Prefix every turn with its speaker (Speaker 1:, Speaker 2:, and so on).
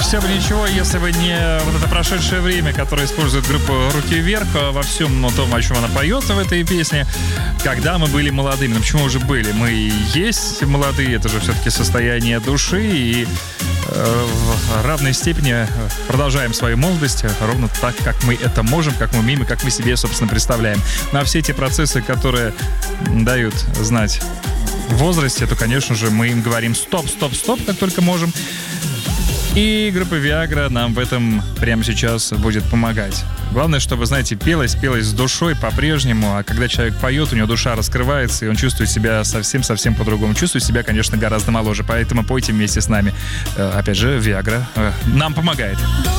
Speaker 1: все бы ничего, если бы не вот это прошедшее время, которое использует группа «Руки вверх» во всем том, о чем она поет в этой песне. Когда мы были молодыми. Ну, почему уже были? Мы и есть молодые, это же все-таки состояние души, и в равной степени продолжаем свою молодость ровно так, как мы это можем, как мы умеем и как мы себе, собственно, представляем. На все эти процессы, которые дают знать в возрасте, то, конечно же, мы им говорим стоп, как только можем. И группа Viagra нам в этом прямо сейчас будет помогать. Главное, чтобы, знаете, пелось с душой по-прежнему, а когда человек поет, у него душа раскрывается, и он чувствует себя совсем по-другому. Чувствует себя, конечно, гораздо моложе, поэтому пойте вместе с нами. Опять же, Viagra нам помогает.